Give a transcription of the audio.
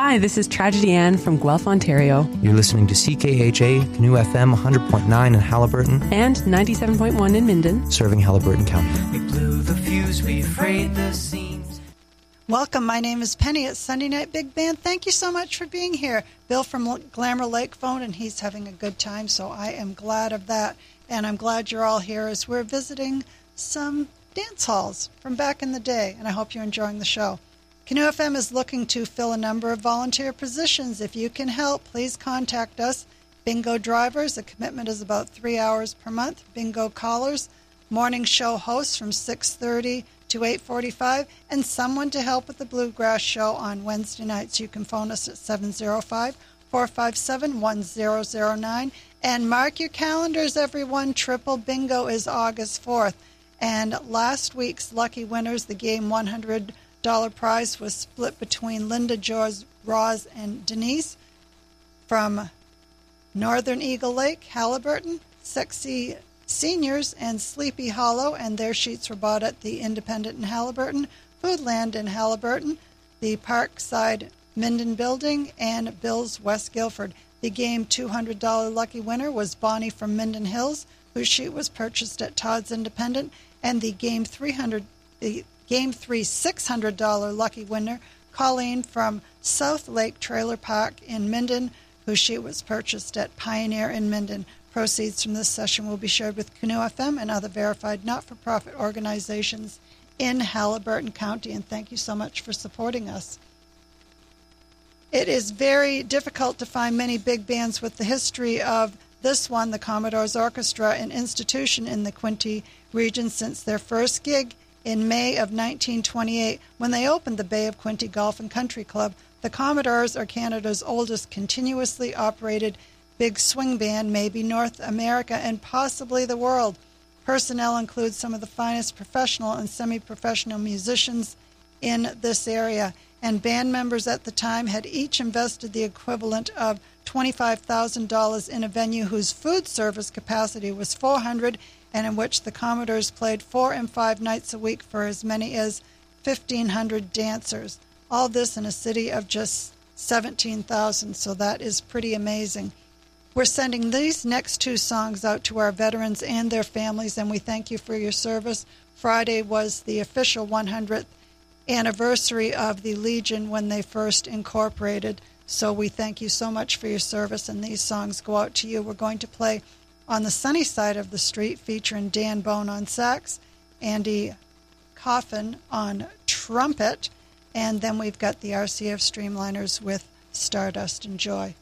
Hi, this is Tragedy Ann from Guelph, Ontario. You're listening to CKHA, Canoe FM 100.9 in Haliburton. And 97.1 in Minden. Serving Haliburton County. We blew the fuse, we frayed the seams. Welcome, my name is Penny at Sunday Night Big Band. Thank you so much for being here. Bill from Glamour Lake phoned, and he's having a good time, so I am glad of that. And I'm glad you're all here as we're visiting some dance halls from back in the day, and I hope you're enjoying the show. Canoe FM is looking to fill a number of volunteer positions. If you can help, please contact us. Bingo drivers, the commitment is about 3 hours per month. Bingo callers, morning show hosts from 6:30 to 8:45, and someone to help with the Bluegrass Show on Wednesday nights. You can phone us at 705-457-1009. And mark your calendars, everyone. Triple Bingo is August 4th. And last week's lucky winners, the game $100 prize was split between Linda, George, Roz, and Denise from Northern Eagle Lake, Haliburton, Sexy Seniors, and Sleepy Hollow, and their sheets were bought at the Independent in Haliburton, Foodland in Haliburton, the Parkside Minden Building, and Bill's West Guilford. The game $200 lucky winner was Bonnie from Minden Hills, whose sheet was purchased at Todd's Independent, and the game three $600 lucky winner, Colleen from South Lake Trailer Park in Minden, whose sheet was purchased at Pioneer in Minden. Proceeds from this session will be shared with Canoe FM and other verified not-for-profit organizations in Haliburton County, and thank you so much for supporting us. It is very difficult to find many big bands with the history of this one, the Commodores Orchestra, an institution in the Quinte region since their first gig in May of 1928, when they opened the Bay of Quinte Golf and Country Club. The Commodores are Canada's oldest continuously operated big swing band, maybe North America and possibly the world. Personnel includes some of the finest professional and semi-professional musicians in this area, and band members at the time had each invested the equivalent of $25,000 in a venue whose food service capacity was 400, and in which the Commodores played 4 and 5 nights a week for as many as 1,500 dancers. All this in a city of just 17,000, so that is pretty amazing. We're sending these next 2 songs out to our veterans and their families, and we thank you for your service. Friday was the official 100th anniversary of the Legion when they first incorporated, so we thank you so much for your service, and these songs go out to you. We're going to play On the Sunny Side of the Street, featuring Dan Bone on sax, Andy Coffin on trumpet, and then we've got the RCF Streamliners with Stardust and Joy.